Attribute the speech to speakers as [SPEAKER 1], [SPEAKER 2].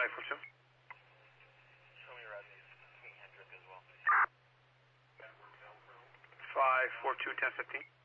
[SPEAKER 1] 542.
[SPEAKER 2] Show me Rodney King Hendrick as well.
[SPEAKER 1] 542, 1015.